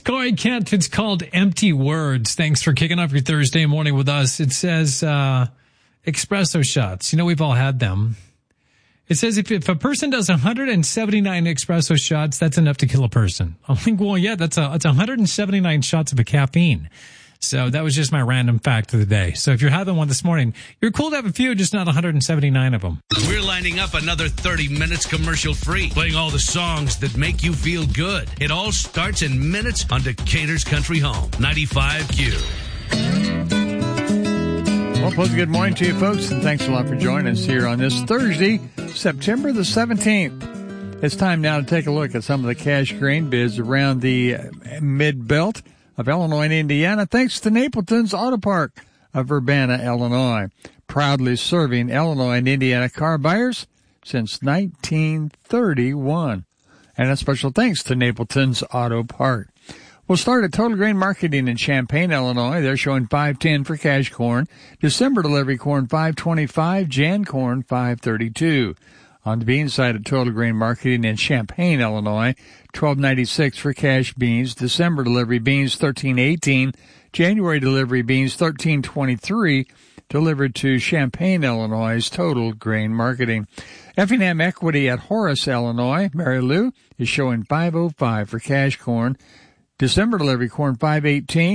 Corey Kent. It's called Empty Words. Thanks for kicking off your Thursday morning with us. It says espresso shots. You know, we've all had them. It says if a person does 179 espresso shots, that's enough to kill a person. I'm like, well, yeah, that's 179 shots of a caffeine. So that was just my random fact of the day. So if you're having one this morning, you're cool to have a few, just not 179 of them. We're lining up another 30 minutes commercial free, playing all the songs that make you feel good. It all starts in minutes on Decatur's Country Home, 95Q. Well, pleasant good morning to you, folks, and thanks a lot for joining us here on this Thursday, September the 17th. It's time now to take a look at some of the cash grain bids around the mid-belt of Illinois and Indiana, thanks to Napleton's Auto Park of Urbana, Illinois, proudly serving Illinois and Indiana car buyers since 1931. And a special thanks to Napleton's Auto Park. We'll start at Total Grain Marketing in Champaign, Illinois. They're showing $5.10 for cash corn. December delivery corn $5.25, Jan corn $5.32. On the bean side of Total Grain Marketing in Champaign, Illinois, $12.96 for cash beans. December delivery beans $13.18. January delivery beans $13.23. Delivered to Champaign, Illinois' Total Grain Marketing. Effingham Equity at Horace, Illinois. Mary Lou is showing $5.05 for cash corn. December delivery corn $5.18.